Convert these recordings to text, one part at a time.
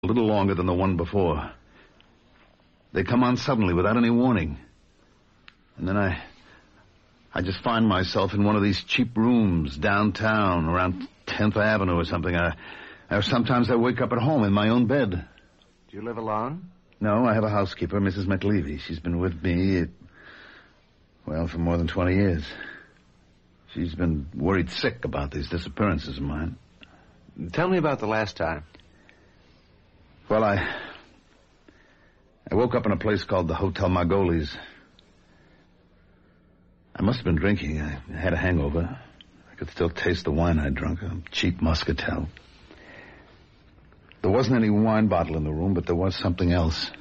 a little longer than the one before. They come on suddenly without any warning. And then I just find myself in one of these cheap rooms downtown around 10th Avenue or something. Or sometimes I wake up at home in my own bed. Do you live alone? No, I have a housekeeper, Mrs. McLeavy. She's been with me, for more than 20 years. She's been worried sick about these disappearances of mine. Tell me about the last time. Well, I woke up in a place called the Hotel Margolies. I must have been drinking. I had a hangover. I could still taste the wine I'd drunk, a cheap muscatel. There wasn't any wine bottle in the room, but there was something else.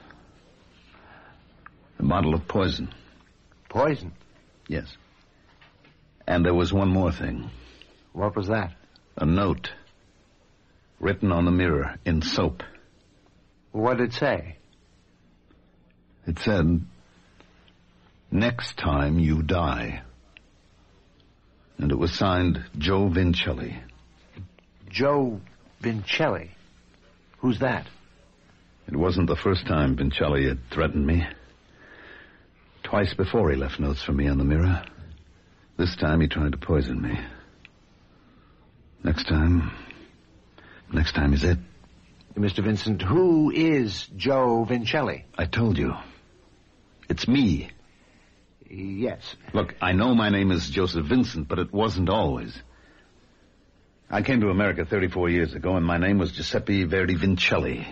A bottle of poison. Poison? Yes. And there was one more thing. What was that? A note. Written on the mirror in soap. What did it say? It said, "Next time you die." And it was signed Joe Vincelli. Joe Vincelli? Who's that? It wasn't the first time Vincelli had threatened me. Twice before he left notes for me on the mirror. This time he tried to poison me. Next time is it. Mr. Vincent, who is Joe Vincelli? I told you. It's me. Yes. Look, I know my name is Joseph Vincent, but it wasn't always. I came to America 34 years ago, and my name was Giuseppe Verdi Vincelli.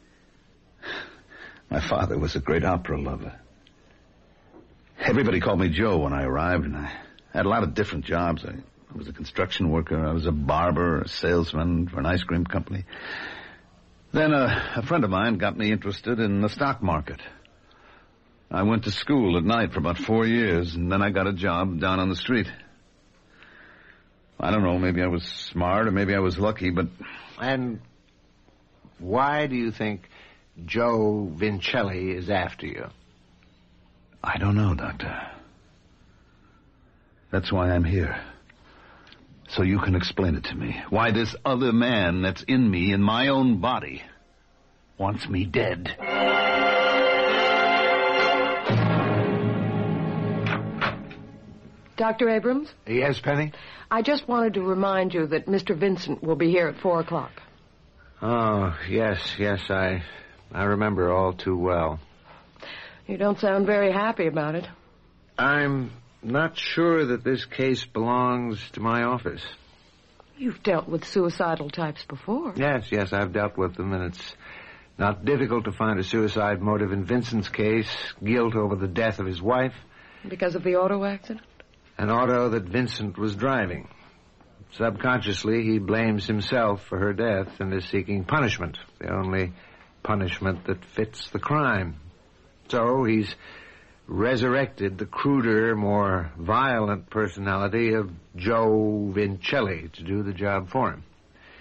My father was a great opera lover. Everybody called me Joe when I arrived, and I had a lot of different jobs. I was a construction worker, I was a barber, a salesman for an ice cream company. Then a friend of mine got me interested in the stock market. I went to school at night for about 4 years, and then I got a job down on the street. I don't know, maybe I was smart or maybe I was lucky, but... And why do you think Joe Vincelli is after you? I don't know, Doctor. That's why I'm here. So you can explain it to me. Why this other man that's in me, in my own body, wants me dead. Dr. Abrams? Yes, Penny? I just wanted to remind you that Mr. Vincent will be here at 4 o'clock. Oh, yes, I remember all too well. You don't sound very happy about it. I'm not sure that this case belongs to my office. You've dealt with suicidal types before. Yes, I've dealt with them, and it's not difficult to find a suicide motive in Vincent's case. Guilt over the death of his wife. Because of the auto accident? An auto that Vincent was driving. Subconsciously, he blames himself for her death and is seeking punishment, the only punishment that fits the crime. So he's resurrected the cruder, more violent personality of Joe Vincelli to do the job for him.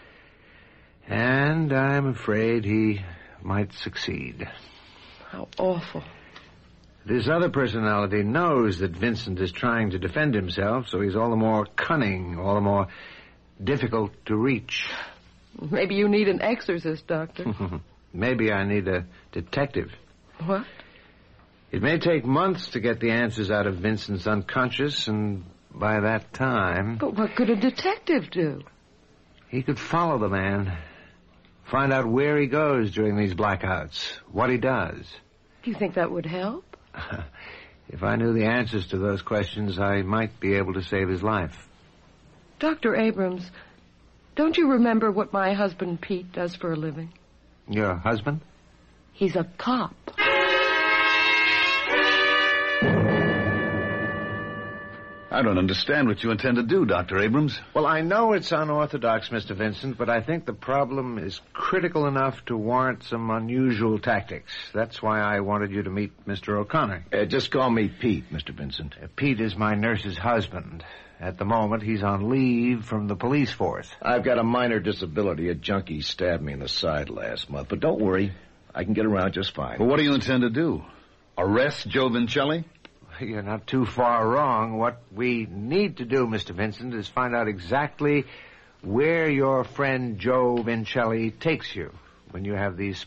And I'm afraid he might succeed. How awful. This other personality knows that Vincent is trying to defend himself, so he's all the more cunning, all the more difficult to reach. Maybe you need an exorcist, Doctor. Maybe I need a detective. What? It may take months to get the answers out of Vincent's unconscious, and by that time... But what could a detective do? He could follow the man, find out where he goes during these blackouts, what he does. Do you think that would help? If I knew the answers to those questions, I might be able to save his life. Dr. Abrams, don't you remember what my husband Pete does for a living? Your husband? He's a cop. I don't understand what you intend to do, Dr. Abrams. Well, I know it's unorthodox, Mr. Vincent, but I think the problem is critical enough to warrant some unusual tactics. That's why I wanted you to meet Mr. O'Connor. Just call me Pete, Mr. Vincent. Pete is my nurse's husband. At the moment, he's on leave from the police force. I've got a minor disability. A junkie stabbed me in the side last month. But don't worry. I can get around just fine. Well, what do you intend to do? Arrest Joe Vincelli? You're not too far wrong. What we need to do, Mr. Vincent, is find out exactly where your friend Joe Vincelli takes you. when you have these